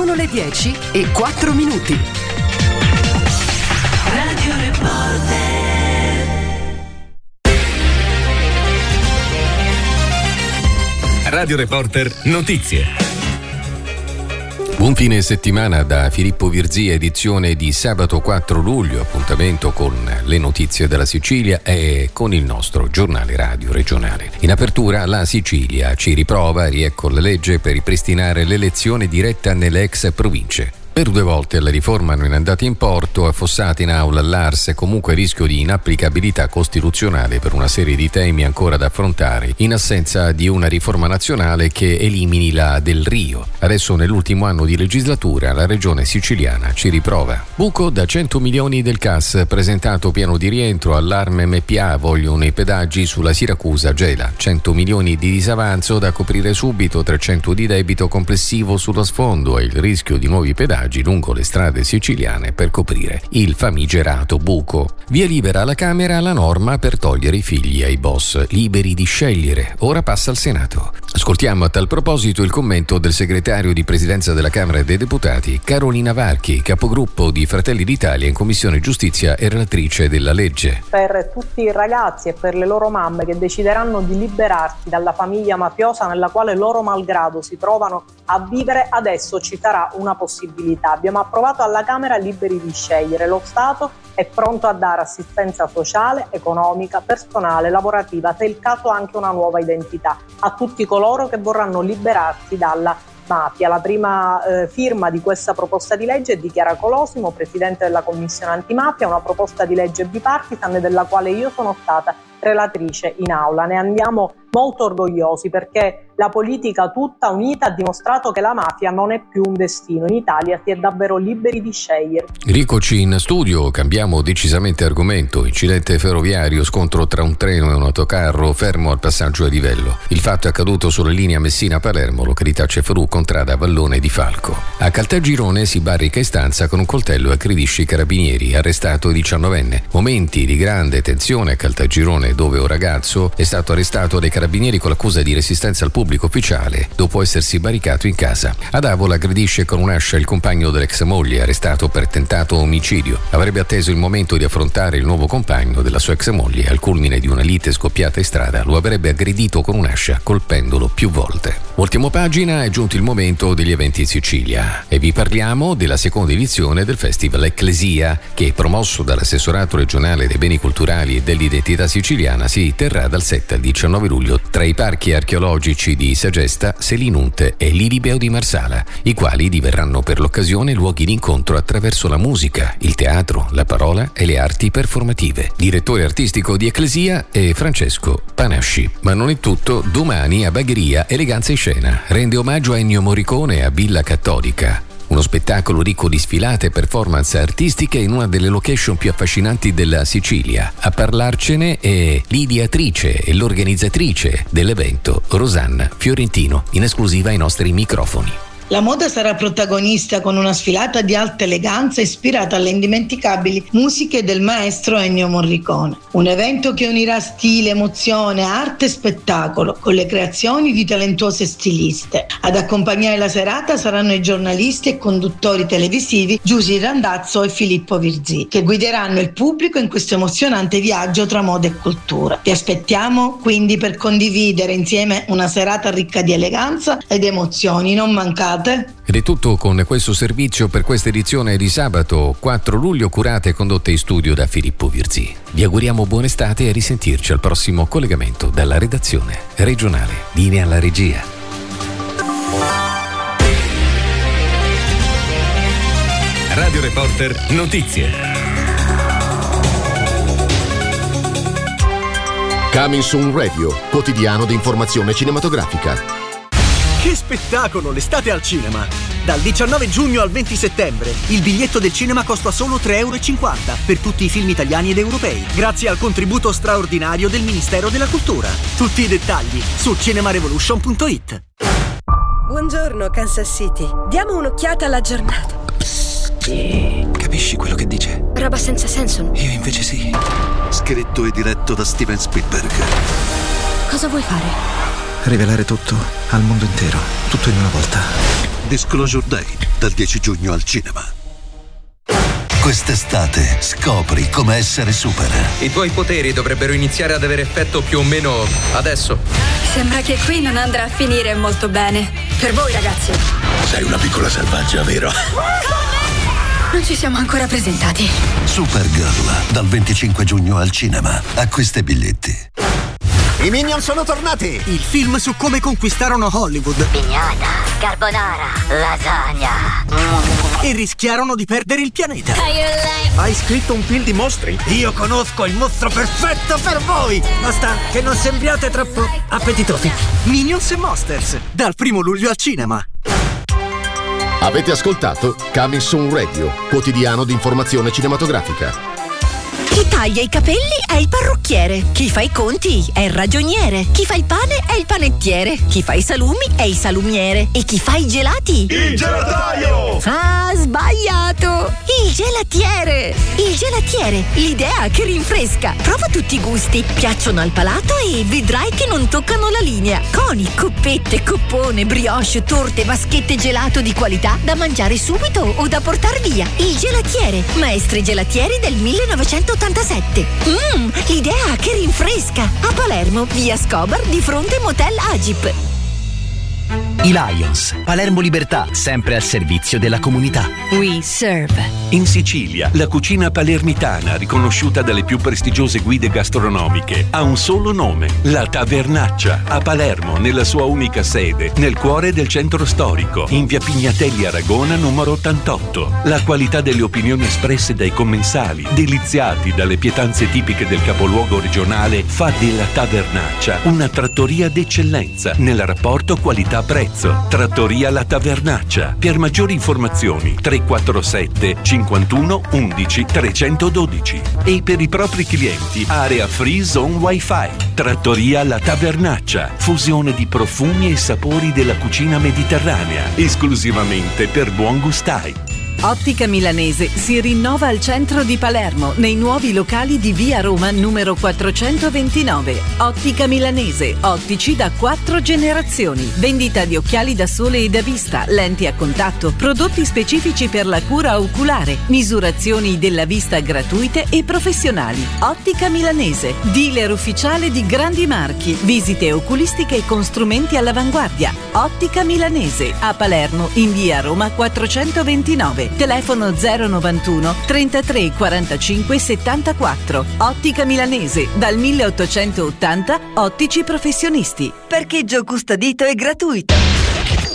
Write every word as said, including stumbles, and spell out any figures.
Sono le dieci e quattro minuti. Radio Reporter. Radio Reporter Notizie. Buon fine settimana da Filippo Virzì, edizione di sabato quattro luglio, appuntamento con le notizie della Sicilia e con il nostro giornale radio regionale. In apertura la Sicilia ci riprova, riecco la legge per ripristinare l'elezione diretta nelle ex province. Per due volte la riforma non è andata in porto, affossata in aula all'A R S e comunque rischio di inapplicabilità costituzionale per una serie di temi ancora da affrontare, in assenza di una riforma nazionale che elimini la Del Rio. Adesso nell'ultimo anno di legislatura la regione siciliana ci riprova. Buco da cento milioni del C A S, presentato piano di rientro, allarme M P A, vogliono i pedaggi sulla Siracusa-Gela, cento milioni di disavanzo da coprire subito, trecento di debito complessivo sullo sfondo e il rischio di nuovi pedaggi lungo le strade siciliane per coprire il famigerato buco. Via libera alla Camera la norma per togliere i figli ai boss, liberi di scegliere. Ora passa al Senato. Ascoltiamo a tal proposito il commento del segretario di Presidenza della Camera dei Deputati, Carolina Varchi, capogruppo di Fratelli d'Italia in Commissione Giustizia e relatrice della legge. Per tutti i ragazzi e per le loro mamme che decideranno di liberarsi dalla famiglia mafiosa nella quale loro malgrado si trovano a vivere, adesso ci sarà una possibilità. Abbiamo approvato alla Camera liberi di scegliere. Lo Stato è pronto a dare assistenza sociale, economica, personale, lavorativa, se è il caso anche una nuova identità, a tutti coloro che vorranno liberarsi dalla mafia. La prima eh, firma di questa proposta di legge è di Chiara Colosimo, presidente della Commissione Antimafia, una proposta di legge bipartisan della quale io sono stata relatrice in aula. Ne andiamo molto orgogliosi perché la politica tutta unita ha dimostrato che la mafia non è più un destino. In Italia si è davvero liberi di scegliere. Ricoci in studio, cambiamo decisamente argomento. Incidente ferroviario, scontro tra un treno e un autocarro fermo al passaggio a livello. Il fatto è accaduto sulla linea Messina-Palermo, località Cefalù, contrada Vallone di Falco. A Caltagirone si barrica in stanza con un coltello e aggredisce i carabinieri, arrestato diciannovenne. Momenti di grande tensione a Caltagirone, dove un ragazzo è stato arrestato dai carabinieri con l'accusa di resistenza al pubblico ufficiale dopo essersi barricato in casa. Ad Avola aggredisce con un'ascia il compagno dell'ex moglie, arrestato per tentato omicidio. Avrebbe atteso il momento di affrontare il nuovo compagno della sua ex moglie. Al culmine di una lite scoppiata in strada lo avrebbe aggredito con un'ascia, colpendolo più volte. Ultimo pagina, è giunto il momento degli eventi in Sicilia e vi parliamo della seconda edizione del Festival Ecclesia, che promosso dall'assessorato regionale dei beni culturali e dell'identità siciliana si terrà dal sette al diciannove luglio tra i parchi archeologici di Sagesta, Selinunte e Lilibeo di Marsala, i quali diverranno per l'occasione luoghi di incontro attraverso la musica, il teatro, la parola e le arti performative. Direttore artistico di Ecclesia è Francesco Panasci. Ma non è tutto, domani a Bagheria Eleganza in Scena rende omaggio a Ennio Morricone a Villa Cattolica. Uno spettacolo ricco di sfilate e performance artistiche in una delle location più affascinanti della Sicilia. A parlarcene è l'ideatrice e l'organizzatrice dell'evento, Rosanna Fiorentino, in esclusiva ai nostri microfoni. La moda sarà protagonista con una sfilata di alta eleganza ispirata alle indimenticabili musiche del maestro Ennio Morricone. Un evento che unirà stile, emozione, arte e spettacolo con le creazioni di talentuose stiliste. Ad accompagnare la serata saranno i giornalisti e conduttori televisivi Giusy Randazzo e Filippo Virzì, che guideranno il pubblico in questo emozionante viaggio tra moda e cultura. Vi aspettiamo quindi per condividere insieme una serata ricca di eleganza ed emozioni. Non mancate. Ed è tutto con questo servizio per questa edizione di sabato quattro luglio, curata e condotta in studio da Filippo Virzì. Vi auguriamo buona estate e a risentirci al prossimo collegamento dalla redazione regionale. Linea alla regia. Radio Reporter Notizie. Coming Soon Radio, quotidiano di informazione cinematografica. Che spettacolo l'estate al cinema! Dal diciannove giugno al venti settembre il biglietto del cinema costa solo tre euro e cinquanta per tutti i film italiani ed europei, grazie al contributo straordinario del Ministero della Cultura. Tutti i dettagli su cinemarevolution punto it. Buongiorno Kansas City, diamo un'occhiata alla giornata. Capisci quello che dice? Roba senza senso. Io invece sì. Scritto e diretto da Steven Spielberg. Cosa vuoi fare? Rivelare tutto al mondo intero, tutto in una volta. Disclosure Day. dal dieci giugno al cinema. Quest'estate scopri come essere super. I tuoi poteri dovrebbero iniziare ad avere effetto più o meno adesso. Sembra che qui non andrà a finire molto bene. Per voi, ragazzi. Sei una piccola selvaggia, vero? Non ci siamo ancora presentati. Supergirl, dal venticinque giugno al cinema. Acquista i biglietti. I Minion sono tornati! Il film su come conquistarono Hollywood. Pignata, carbonara, lasagna. E rischiarono di perdere il pianeta. Hai scritto un film di mostri? Io conosco il mostro perfetto per voi! Basta che non sembriate troppo appetitosi. Minions e Monsters, dal primo luglio al cinema. Avete ascoltato Coming Soon Radio, quotidiano di informazione cinematografica. Chi taglia i capelli è il parrucchiere, chi fa i conti è il ragioniere, chi fa il pane è il panettiere, chi fa i salumi è il salumiere e chi fa i gelati? Il gelataio! Ah, sbagliato! Il gelatiere! Il gelatiere, l'idea che rinfresca. Prova tutti i gusti, piacciono al palato e vedrai che non toccano la linea. Coni, coppette, coppone, brioche, torte, vaschette gelato di qualità da mangiare subito o da portar via. Il gelatiere, maestri gelatieri del millenovecentottantasette. Mmm, l'idea che rinfresca. A Palermo, via Scobar, di fronte Motel Agip. I Lions, Palermo Libertà, sempre al servizio della comunità. We serve. In Sicilia, la cucina palermitana, riconosciuta dalle più prestigiose guide gastronomiche, ha un solo nome, la Tavernaccia, a Palermo, nella sua unica sede, nel cuore del centro storico, in via Pignatelli Aragona numero ottantotto. La qualità delle opinioni espresse dai commensali, deliziati dalle pietanze tipiche del capoluogo regionale, fa della Tavernaccia una trattoria d'eccellenza nel rapporto qualità-prezzo. Trattoria La Tavernaccia. Per maggiori informazioni tre quattro sette cinquantuno undici trecentododici. E per i propri clienti area free zone wifi. Trattoria La Tavernaccia. Fusione di profumi e sapori della cucina mediterranea. Esclusivamente per buon gustai. Ottica Milanese si rinnova al centro di Palermo, nei nuovi locali di via Roma numero quattrocentoventinove. Ottica Milanese, ottici da quattro generazioni. Vendita di occhiali da sole e da vista, lenti a contatto, prodotti specifici per la cura oculare, misurazioni della vista gratuite e professionali. Ottica Milanese, dealer ufficiale di grandi marchi, visite oculistiche con strumenti all'avanguardia. Ottica Milanese, a Palermo, in via Roma quattrocentoventinove. Telefono zero novantuno trentatré quarantacinque settantaquattro. Ottica Milanese, dal milleottocentottanta, ottici professionisti. Parcheggio custodito e gratuito.